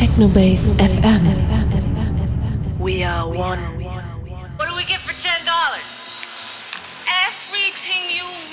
Technobase FM. We are one. What do we get for $10? Everything you